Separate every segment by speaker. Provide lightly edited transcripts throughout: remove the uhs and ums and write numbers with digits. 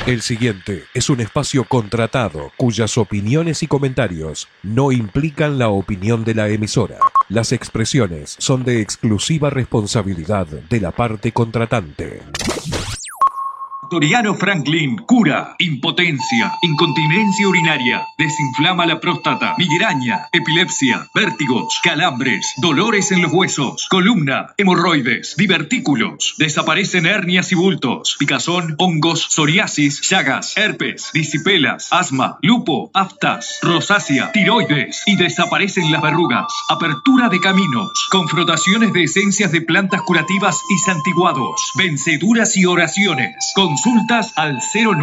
Speaker 1: El siguiente es un espacio contratado cuyas opiniones y comentarios no implican la opinión de la emisora. Las expresiones son de exclusiva responsabilidad de la parte contratante.
Speaker 2: Ecuatoriano Franklin cura impotencia, incontinencia urinaria, desinflama la próstata, migraña, epilepsia, vértigos, calambres, dolores en los huesos, columna, hemorroides, divertículos, desaparecen hernias y bultos, picazón, hongos, psoriasis, llagas, herpes, disipelas, asma, lupo, aftas, rosácea, tiroides y desaparecen las verrugas, apertura de caminos, confrontaciones de esencias de plantas curativas y santiguados, venceduras y oraciones. Consultas al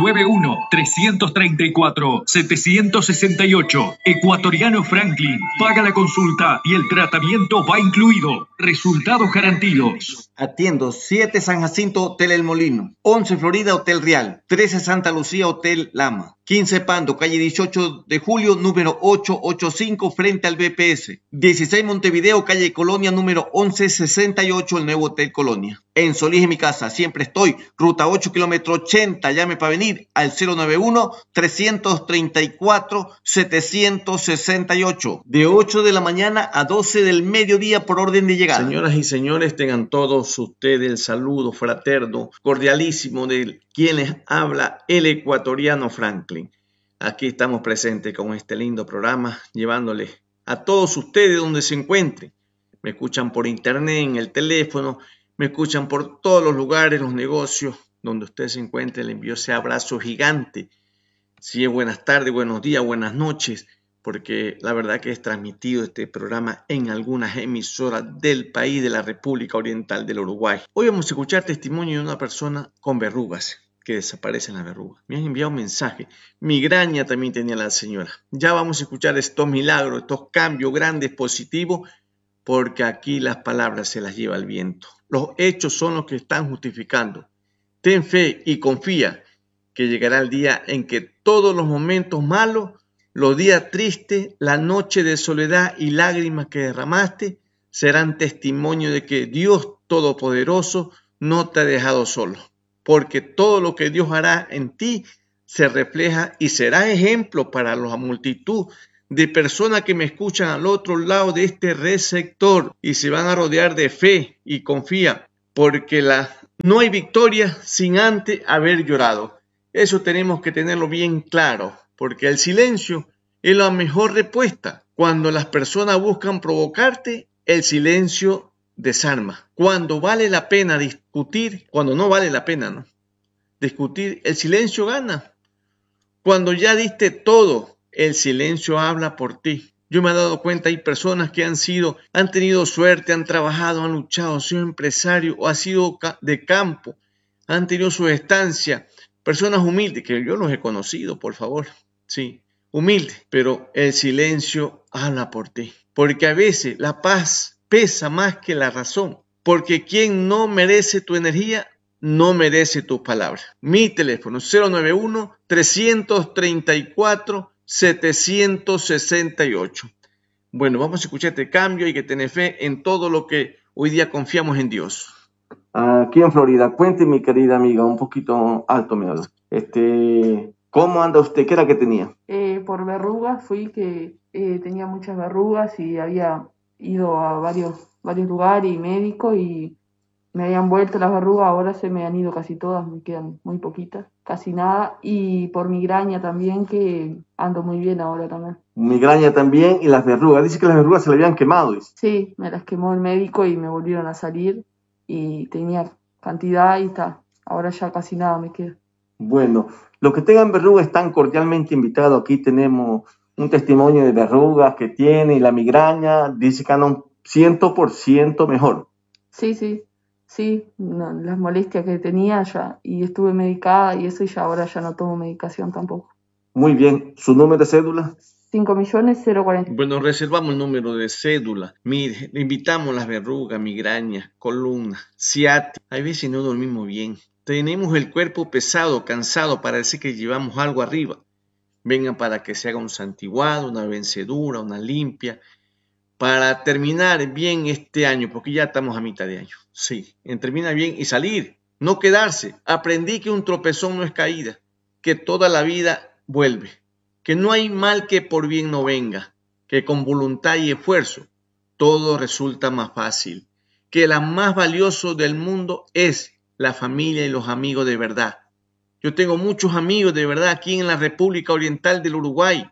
Speaker 2: 091-334-768. Ecuatoriano Franklin. Paga la consulta y el tratamiento va incluido. Resultados garantidos.
Speaker 3: Atiendo 7 San Jacinto, Hotel El Molino. 11 Florida, Hotel Real. 13 Santa Lucía, Hotel Lama. 15 Pando, calle 18 de julio, número 885, frente al BPS. 16 Montevideo, calle Colonia, número 1168, el nuevo Hotel Colonia. En Solís, en mi casa, siempre estoy. Ruta 8, kilómetro 80, llame para venir al 091-334-768. De 8 de la mañana a 12 del mediodía por orden de llegada. Señoras y señores, tengan todos ustedes el saludo fraterno, cordialísimo de quien les habla, el ecuatoriano Franklin. Aquí estamos presentes con este lindo programa, llevándoles a todos ustedes donde se encuentren. Me escuchan por internet, en el teléfono, me escuchan por todos los lugares, los negocios, donde usted se encuentre. Le envío ese abrazo gigante. Si es buenas tardes, buenos días, buenas noches, porque la verdad que es transmitido este programa en algunas emisoras del país de la República Oriental del Uruguay. Hoy vamos a escuchar testimonio de una persona con verrugas, que desaparecen las verrugas. Me han enviado un mensaje. Migraña también tenía la señora. Ya vamos a escuchar estos milagros, estos cambios grandes, positivos, porque aquí las palabras se las lleva el viento. Los hechos son los que están justificando. Ten fe y confía que llegará el día en que todos los momentos malos, los días tristes, la noche de soledad y lágrimas que derramaste, serán testimonio de que Dios Todopoderoso no te ha dejado solo. Porque todo lo que Dios hará en ti se refleja y será ejemplo para la multitud de personas que me escuchan al otro lado de este receptor y se van a rodear de fe y confía, porque no hay victoria sin antes haber llorado. Eso tenemos que tenerlo bien claro, porque el silencio es la mejor respuesta. Cuando las personas buscan provocarte, el silencio desarma. Cuando vale la pena discutir, cuando no vale la pena, discutir, el silencio gana. Cuando ya diste todo, el silencio habla por ti. Yo me he dado cuenta, hay personas que han tenido suerte, han trabajado, han luchado, han sido empresarios o han sido de campo, han tenido su estancia, personas humildes, que yo los he conocido, por favor, sí, humildes, pero el silencio habla por ti. Porque a veces la paz pesa más que la razón, porque quien no merece tu energía, no merece tus palabras. Mi teléfono 091-334-768. Bueno, vamos a escuchar este cambio. Hay que tener fe en todo lo que hoy día confiamos en Dios. Aquí en Florida, cuente mi querida amiga, un poquito alto me habla. ¿Cómo anda usted? ¿Qué era que tenía?
Speaker 4: Por verrugas tenía muchas verrugas y había ido a varios lugares y médicos y me habían vuelto las verrugas, ahora se me han ido casi todas, me quedan muy poquitas, casi nada. Y por migraña también, que ando muy bien ahora también.
Speaker 3: Migraña también y las verrugas. Dice que las verrugas se le habían quemado. Dice.
Speaker 4: Sí, me las quemó el médico y me volvieron a salir y tenía cantidad y está. Ahora ya casi nada me queda.
Speaker 3: Bueno, los que tengan verrugas están cordialmente invitados. Aquí tenemos un testimonio de verrugas que tiene y la migraña. Dice que anda 100% mejor.
Speaker 4: Sí, no, las molestias que tenía ya, y estuve medicada y eso, y ya ahora ya no tomo medicación tampoco.
Speaker 3: Muy bien, ¿su número de cédula?
Speaker 4: 5.040.000.
Speaker 3: Bueno, reservamos el número de cédula. Mire, le invitamos las verrugas, migraña, columna, ciática. Hay veces no dormimos bien. Tenemos el cuerpo pesado, cansado, parece que llevamos algo arriba. Vengan para que se haga un santiguado, una vencedura, una limpia, para terminar bien este año, porque ya estamos a mitad de año. Sí, terminar bien y salir, no quedarse. Aprendí que un tropezón no es caída. que toda la vida vuelve, que no hay mal que por bien no venga, que con voluntad y esfuerzo todo resulta más fácil, que lo más valioso del mundo es la familia y los amigos de verdad. Yo tengo muchos amigos de verdad aquí en la República Oriental del Uruguay.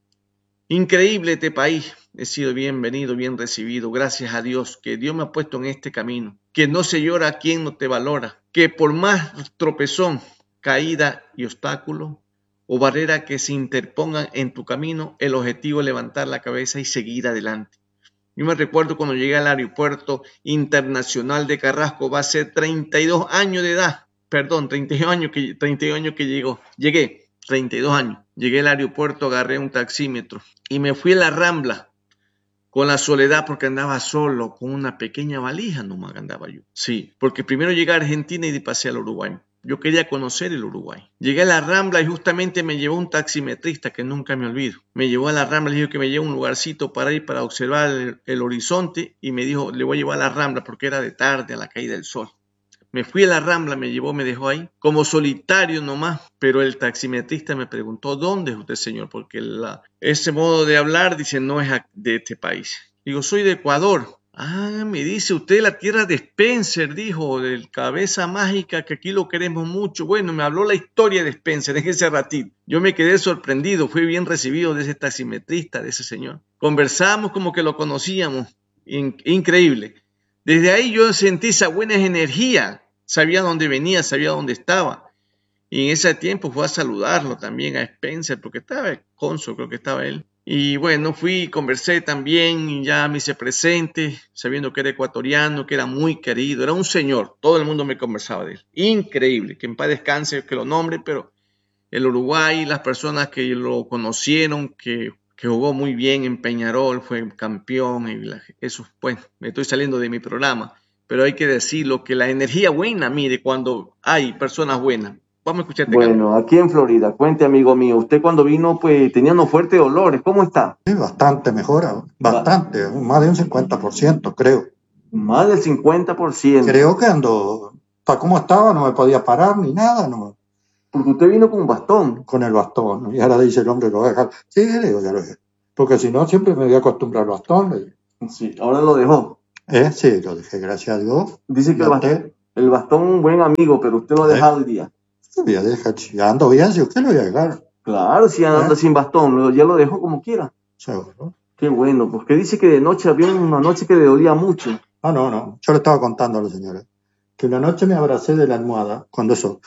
Speaker 3: Increíble este país. He sido bienvenido, bien recibido. Gracias a Dios que Dios me ha puesto en este camino. Que no se llora a quien no te valora. Que por más tropezón, caída y obstáculo o barrera que se interpongan en tu camino, el objetivo es levantar la cabeza y seguir adelante. Yo me recuerdo cuando llegué al aeropuerto internacional de Carrasco, va a ser 32 años de edad. Perdón, 32 años que llegué, 32 años. Llegué al aeropuerto, agarré un taxímetro y me fui a la Rambla con la soledad porque andaba solo, con una pequeña valija nomás andaba yo. Sí, porque primero llegué a Argentina y de pasé al Uruguay. Yo quería conocer el Uruguay. Llegué a la Rambla y justamente me llevó un taximetrista que nunca me olvido. Me llevó a la Rambla, le dijo que me lleve a un lugarcito para ir para observar el horizonte y me dijo, le voy a llevar a la Rambla porque era de tarde a la caída del sol. Me fui a la Rambla, me llevó, me dejó ahí, como solitario nomás, pero el taximetrista me preguntó, ¿dónde es usted, señor? Porque ese modo de hablar, dice, no es de este país. Digo, soy de Ecuador. Ah, me dice usted la tierra de Spencer, dijo, del cabeza mágica, que aquí lo queremos mucho. Bueno, me habló la historia de Spencer en ese ratito. Yo me quedé sorprendido, fui bien recibido de ese taximetrista, de ese señor. Conversamos como que lo conocíamos, increíble. Desde ahí yo sentí esa buena energía, sabía dónde venía, sabía dónde estaba. Y en ese tiempo fue a saludarlo también a Spencer, porque estaba el cónsul, creo que estaba él. Y bueno, fui, conversé también, y ya me hice presente, sabiendo que era ecuatoriano, que era muy querido, era un señor, todo el mundo me conversaba de él. Increíble, que en paz descanse, que lo nombre, pero el Uruguay, las personas que lo conocieron, que jugó muy bien en Peñarol, fue campeón, y eso, bueno, me estoy saliendo de mi programa, pero hay que decirlo, que la energía buena, mire, cuando hay personas buenas. Vamos a escuchar este canto.
Speaker 5: Bueno, aquí en Florida, cuente amigo mío, usted cuando vino pues tenía unos fuertes dolores, ¿cómo está?
Speaker 6: Sí, bastante mejora, bastante, más de un 50%, creo.
Speaker 5: Más del 50%.
Speaker 6: Creo que para como estaba, no me podía parar ni nada, no,
Speaker 5: Porque usted vino con un bastón.
Speaker 6: con el bastón, ¿no? Y ahora dice el hombre, lo voy a dejar. Sí, le digo, ya lo dejé. Porque si no, siempre me voy a acostumbrar al bastón. Le digo.
Speaker 5: Sí, ahora lo dejó.
Speaker 6: Sí, lo dejé, gracias a Dios.
Speaker 5: Dice que
Speaker 6: Noté.
Speaker 5: el bastón un buen amigo, pero usted lo ha dejado hoy día.
Speaker 6: Ya deja, si ando bien, si usted lo voy a dejar.
Speaker 5: Claro, si anda sin bastón, ya lo dejó como quiera.
Speaker 6: Seguro.
Speaker 5: Qué bueno, porque dice que de noche había una noche que le dolía mucho.
Speaker 6: Ah, no. Yo le estaba contando a la señora que una noche me abracé de la almohada, cuando eso,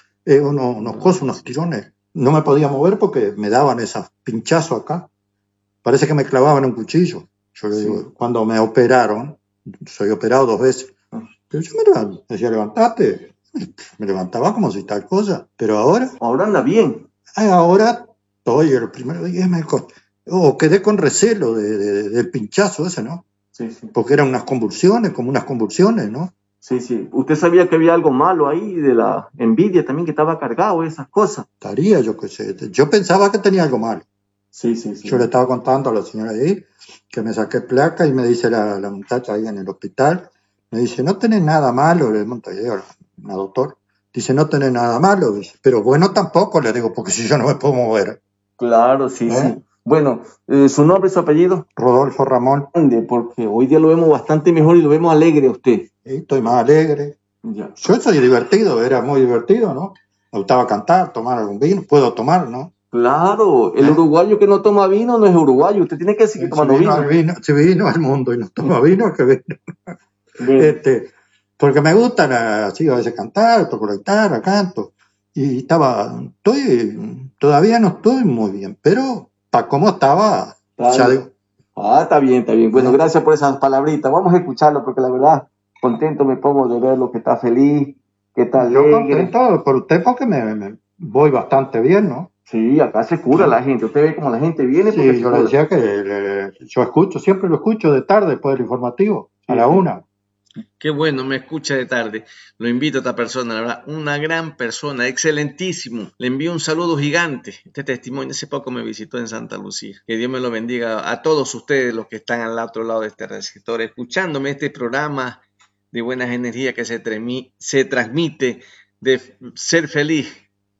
Speaker 6: unos tirones. No me podía mover porque me daban esos pinchazos acá. Parece que me clavaban un cuchillo. Yo le digo, cuando me operaron, soy operado 2 veces. Pero yo me decía, levantate. Me levantaba como si tal cosa. Pero ahora
Speaker 5: anda bien.
Speaker 6: Ahora estoy el primer día quedé con recelo del pinchazo ese, ¿no?
Speaker 5: Sí.
Speaker 6: Porque eran como unas convulsiones, ¿no?
Speaker 5: Sí. ¿Usted sabía que había algo malo ahí de la envidia también, que estaba cargado, esas cosas?
Speaker 6: Estaría, yo qué sé. Yo pensaba que tenía algo malo.
Speaker 5: Sí.
Speaker 6: Yo le estaba contando a la señora ahí que me saqué placa y me dice la muchacha ahí en el hospital, me dice, no tenés nada malo, le monto yo, una doctora. Dice, no tenés nada malo, dice, pero bueno tampoco, le digo, porque si yo no me puedo mover.
Speaker 5: Claro, sí. Bueno, ¿su nombre y su apellido?
Speaker 6: Rodolfo Ramón.
Speaker 5: Porque hoy día lo vemos bastante mejor y lo vemos alegre a usted.
Speaker 6: Sí, estoy más alegre.
Speaker 5: Ya.
Speaker 6: Yo soy divertido, era muy divertido, ¿no? Me gustaba cantar, tomar algún vino, puedo tomar, ¿no?
Speaker 5: Claro, el uruguayo que no toma vino no es uruguayo, usted tiene que decir que toma vino.
Speaker 6: Si vino al mundo y no toma vino, que vino. Porque me gustan así a veces cantar, toco la guitarra, canto. Y todavía no estoy muy bien, pero para cómo estaba, ya digo.
Speaker 5: Está bien. Bueno, gracias por esas palabritas. Vamos a escucharlo porque la verdad, contento me pongo de verlo, que está feliz, que está alegre.
Speaker 6: Yo contento por usted porque me voy bastante bien, ¿no?
Speaker 5: Sí, acá se cura la gente. Usted ve como la gente viene.
Speaker 6: Sí, yo le decía que yo siempre lo escucho de tarde después del informativo, a la 1.
Speaker 3: Qué bueno, me escucha de tarde. Lo invito a esta persona, la verdad, una gran persona, excelentísimo. Le envío un saludo gigante. Este testimonio hace poco me visitó en Santa Lucía. Que Dios me lo bendiga a todos ustedes los que están al otro lado de este receptor, escuchándome este programa de buenas energías que se transmite de ser feliz,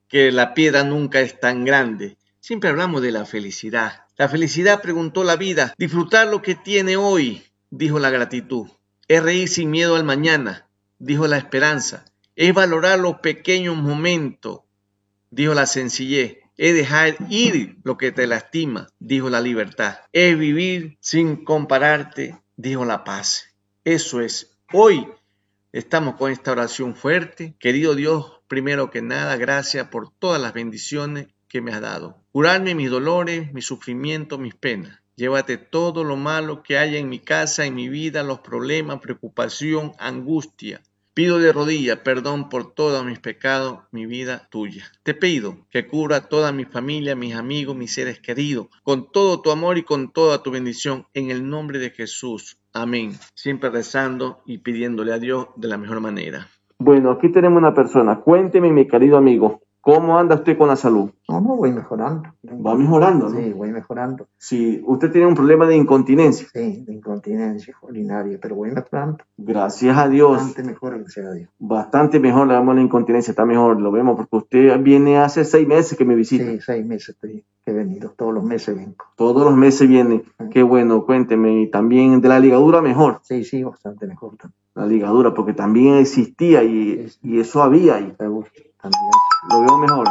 Speaker 3: que la piedra nunca es tan grande. Siempre hablamos de la felicidad. La felicidad, preguntó la vida, disfrutar lo que tiene hoy, dijo la gratitud. Es reír sin miedo al mañana, dijo la esperanza. Es valorar los pequeños momentos, dijo la sencillez. Es dejar ir lo que te lastima, dijo la libertad. Es vivir sin compararte, dijo la paz. Eso es. Hoy estamos con esta oración fuerte. Querido Dios, primero que nada, gracias por todas las bendiciones que me has dado. Curarme mis dolores, mis sufrimientos, mis penas. Llévate todo lo malo que haya en mi casa, en mi vida, los problemas, preocupación, angustia. Pido de rodillas perdón por todos mis pecados, mi vida tuya. Te pido que cura a toda mi familia, mis amigos, mis seres queridos, con todo tu amor y con toda tu bendición, en el nombre de Jesús. Amén. Siempre rezando y pidiéndole a Dios de la mejor manera. Bueno, aquí tenemos una persona. Cuénteme, mi querido amigo, ¿cómo anda usted con la salud?
Speaker 6: No, voy mejorando.
Speaker 3: Va mejorando, ¿no?
Speaker 6: Sí, voy mejorando.
Speaker 3: Sí, usted tiene un problema de incontinencia.
Speaker 6: Sí, de incontinencia urinaria, pero voy mejorando.
Speaker 3: Gracias a Dios.
Speaker 6: Bastante mejor, gracias a Dios.
Speaker 3: Bastante mejor, le damos la incontinencia, está mejor, lo vemos, porque usted viene hace 6 meses que me visita.
Speaker 6: Sí, 6 meses que he venido, todos los meses vengo.
Speaker 3: Todos los meses viene, qué bueno, cuénteme, y también de la ligadura mejor.
Speaker 6: Sí, bastante mejor también.
Speaker 3: La ligadura, porque también existía y eso había ahí.
Speaker 6: También.
Speaker 3: Lo veo mejor.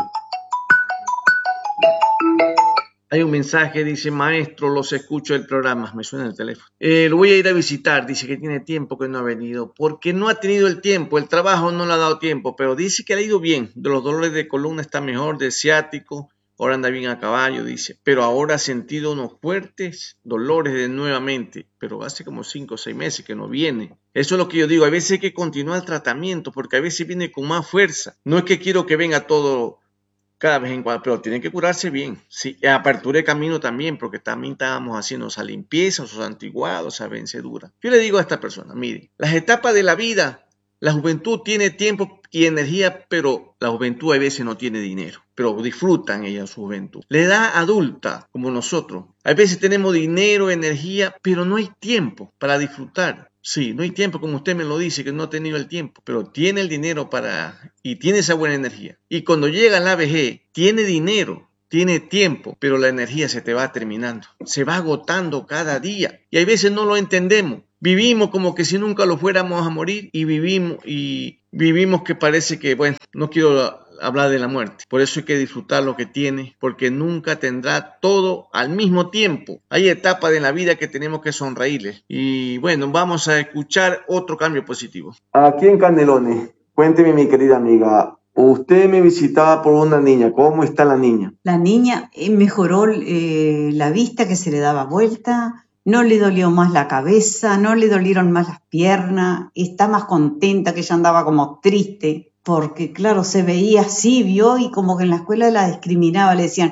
Speaker 3: Hay un mensaje, dice, maestro, los escucho del programa, me suena el teléfono. Lo voy a ir a visitar, dice que tiene tiempo que no ha venido, porque no ha tenido el tiempo, el trabajo no le ha dado tiempo, pero dice que le ha ido bien, de los dolores de columna está mejor, de ciático, ahora anda bien a caballo, dice, pero ahora ha sentido unos fuertes dolores de nuevamente, pero hace como 5 o 6 meses que no viene. Eso es lo que yo digo, a veces hay que continuar el tratamiento, porque a veces viene con más fuerza. No es que quiero que venga todo cada vez en cuando, pero tienen que curarse bien. Sí, apertura de camino también, porque también estábamos haciendo esa limpieza, esos antiguados, esa vencedura. Yo le digo a esta persona, mire, las etapas de la vida, la juventud tiene tiempo y energía, pero la juventud a veces no tiene dinero, pero disfrutan ella su juventud. La edad adulta, como nosotros, a veces tenemos dinero, energía, pero no hay tiempo para disfrutar. Sí, no hay tiempo, como usted me lo dice, que no ha tenido el tiempo, pero tiene el dinero y tiene esa buena energía. Y cuando llega la vejez, tiene dinero, tiene tiempo, pero la energía se te va terminando, se va agotando cada día. Y a veces no lo entendemos. Vivimos como que si nunca lo fuéramos a morir y vivimos que parece que, bueno, no quiero hablar de la muerte. Por eso hay que disfrutar lo que tiene, porque nunca tendrá todo al mismo tiempo. Hay etapas de la vida que tenemos que sonreírles. Y bueno, vamos a escuchar otro cambio positivo. Aquí en Canelones, cuénteme, mi querida amiga, usted me visitaba por una niña. ¿Cómo está la niña?
Speaker 7: La niña mejoró la vista, que se le daba vuelta. No le dolió más la cabeza, no le dolieron más las piernas, está más contenta, que ella andaba como triste, porque claro, se veía así, vio, y como que en la escuela la discriminaba, le decían,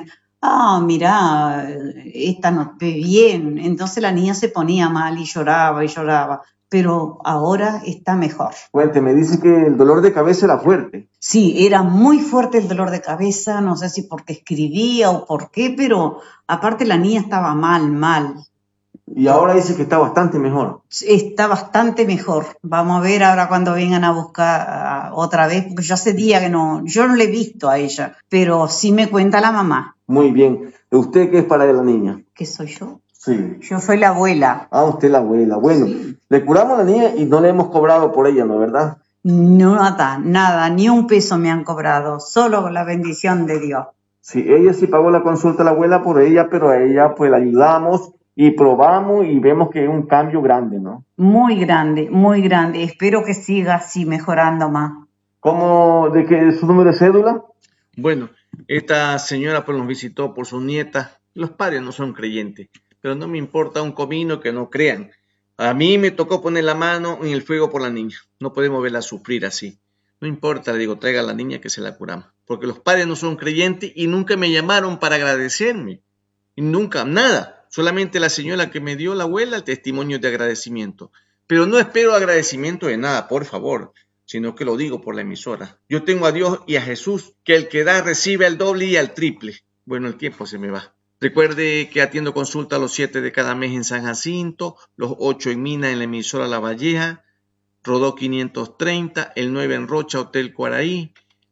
Speaker 7: mirá, esta no ve bien, entonces la niña se ponía mal y lloraba, pero ahora está mejor.
Speaker 3: Cuénteme, dice que el dolor de cabeza era fuerte.
Speaker 7: Sí, era muy fuerte el dolor de cabeza, no sé si porque escribía o por qué, pero aparte la niña estaba mal.
Speaker 3: Y ahora dice que está bastante mejor.
Speaker 7: Está bastante mejor. Vamos a ver ahora cuando vengan a buscar otra vez, porque yo hace días que yo no le he visto a ella, pero sí me cuenta la mamá.
Speaker 3: Muy bien. ¿Usted qué es para la niña?
Speaker 7: ¿Qué soy yo?
Speaker 3: Sí.
Speaker 7: Yo soy la abuela.
Speaker 3: Usted la abuela. Bueno, sí. Le curamos a la niña y no le hemos cobrado por ella, ¿no es verdad?
Speaker 7: No, nada, ni un peso me han cobrado, solo la bendición de Dios.
Speaker 3: Sí, ella sí pagó la consulta a la abuela por ella, pero a ella pues la ayudamos y probamos y vemos que es un cambio grande, ¿no?
Speaker 7: Muy grande. Espero que siga así mejorando más.
Speaker 3: ¿Cómo? ¿De qué es su número de cédula? Bueno, esta señora pues nos visitó por su nieta. Los padres no son creyentes, pero no me importa un comino que no crean. A mí me tocó poner la mano en el fuego por la niña. No podemos verla sufrir así. No importa, le digo, traiga a la niña que se la curamos. Porque los padres no son creyentes y nunca me llamaron para agradecerme. Y nunca, nada. Solamente la señora que me dio la abuela el testimonio de agradecimiento. Pero no espero agradecimiento de nada, por favor, sino que lo digo por la emisora. Yo tengo a Dios y a Jesús, que el que da recibe al doble y al triple. Bueno, el tiempo se me va. Recuerde que atiendo consulta los 7 de cada mes en San Jacinto, los 8 en Mina en la emisora La Valleja, Rodó 530, el 9 en Rocha, Hotel Cuaraí,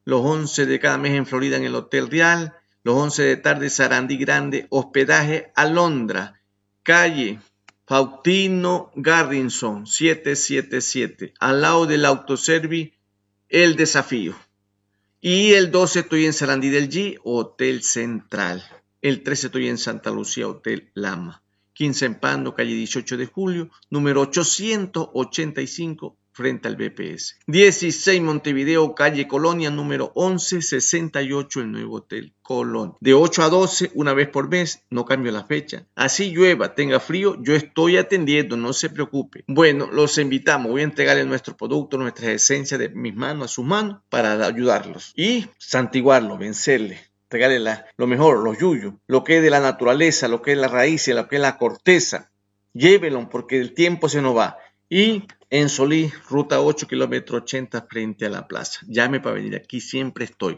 Speaker 3: los 11 de cada mes en Florida en el Hotel Real, los 11 de tarde Sarandí Grande, hospedaje Alondra, calle Faustino Garrison 777, al lado del Autoservi El Desafío. Y el 12 estoy en Sarandí del G, Hotel Central. El 13 estoy en Santa Lucía, Hotel Lama. 15 en Pando, calle 18 de julio, número 885, frente al BPS. 16 Montevideo, calle Colonia, número 1168, el nuevo Hotel Colón. De 8 a 12, una vez por mes, no cambio la fecha. Así llueva, tenga frío, yo estoy atendiendo, no se preocupe. Bueno, los invitamos, voy a entregarles nuestro producto, nuestras esencias de mis manos a sus manos para ayudarlos y santiguarlos, vencerles. Entregarle lo mejor, los yuyos, lo que es de la naturaleza, lo que es la raíz, lo que es la corteza. Llévenlo porque el tiempo se nos va. Y en Solís, ruta 8, kilómetro 80, frente a la plaza. Llame para venir, aquí siempre estoy.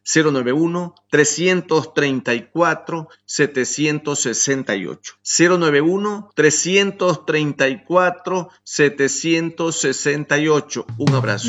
Speaker 3: 091-334-768. 091-334-768. Un abrazo.